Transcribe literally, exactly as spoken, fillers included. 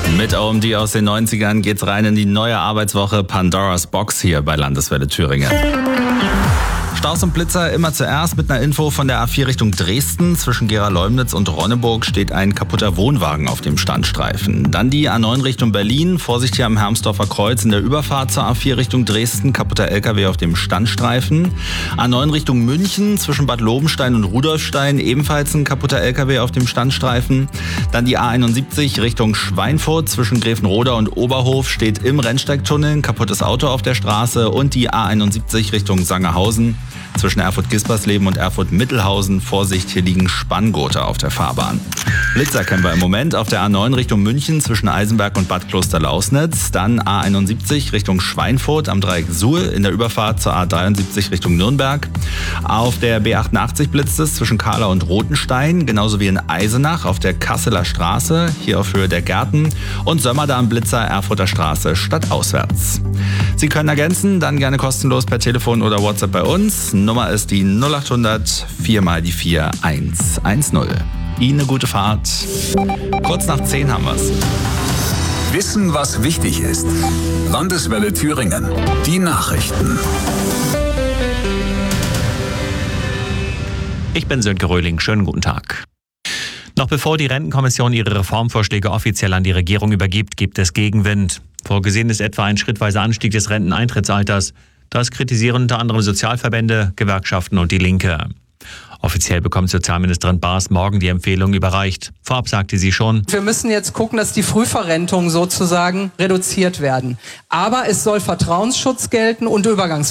Mit O M D aus den neunzigern geht's rein in die neue Arbeitswoche Pandora's Box hier bei Landeswelle Thüringen. Staus und Blitzer immer zuerst mit einer Info von der A vier Richtung Dresden. Zwischen Gera-Leumnitz und Ronneburg steht ein kaputter Wohnwagen auf dem Standstreifen. Dann die A neun Richtung Berlin. Vorsicht hier am Hermsdorfer Kreuz in der Überfahrt zur A vier Richtung Dresden. Kaputter L K W auf dem Standstreifen. A neun Richtung München zwischen Bad Lobenstein und Rudolfstein. Ebenfalls ein kaputter L K W auf dem Standstreifen. Dann die A einundsiebzig Richtung Schweinfurt. Zwischen Grevenroda und Oberhof steht im Rennsteigtunnel ein kaputtes Auto auf der Straße. Und die A einundsiebzig Richtung Sangerhausen. Zwischen Erfurt-Gispersleben und Erfurt-Mittelhausen. Vorsicht, hier liegen Spanngurte auf der Fahrbahn. Blitzer kennen wir im Moment auf der A neun Richtung München zwischen Eisenberg und Bad Klosterlausnitz. Dann A einundsiebzig Richtung Schweinfurt am Dreieck Suhl in der Überfahrt zur A dreiundsiebzig Richtung Nürnberg. Auf der B achtundachtzig blitzt es zwischen Kahla und Rotenstein. Genauso wie in Eisenach auf der Kasseler Straße, hier auf Höhe der Gärten. Und Sömmerda Blitzer Erfurter Straße stadtauswärts. Sie können ergänzen, dann gerne kostenlos per Telefon oder WhatsApp bei uns. Nummer ist die null achthundert vier mal die vier eins eins null. Ihnen eine gute Fahrt. Kurz nach zehn haben wir's. Wissen, was wichtig ist. Landeswelle Thüringen. Die Nachrichten. Ich bin Sönke Röhling. Schönen guten Tag. Noch bevor die Rentenkommission ihre Reformvorschläge offiziell an die Regierung übergibt, gibt es Gegenwind. Vorgesehen ist etwa ein schrittweiser Anstieg des Renteneintrittsalters. Das kritisieren unter anderem Sozialverbände, Gewerkschaften und die Linke. Offiziell bekommt Sozialministerin Baas morgen die Empfehlung überreicht. Vorab sagte sie schon: Wir müssen jetzt gucken, dass die Frühverrentungen sozusagen reduziert werden. Aber es soll Vertrauensschutz gelten und Übergangs